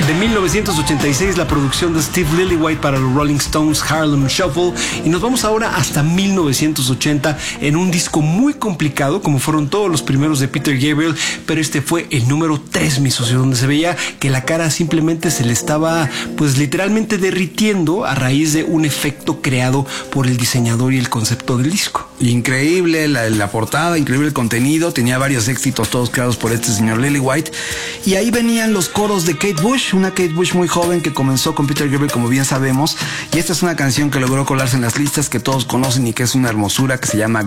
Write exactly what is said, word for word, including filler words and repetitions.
De mil novecientos ochenta y seis, la producción de Steve Lillywhite para los Rolling Stones, Harlem Shuffle. Y nos vamos ahora hasta mil novecientos ochenta en un disco muy complicado, como fueron todos los primeros de Peter Gabriel, pero este fue el número tres, mi socio, donde se veía que la cara simplemente se le estaba, pues literalmente derritiendo a raíz de un efecto creado por el diseñador y el concepto del disco. Increíble la, la portada, increíble el contenido, tenía varios éxitos todos creados por este señor Lillywhite. Y ahí venían los coros de Kate Bush, una Kate Bush muy joven que comenzó con Peter Gabriel, como bien sabemos. Y esta es una canción que logró colarse en las listas, que todos conocen y que es una hermosura, que se llama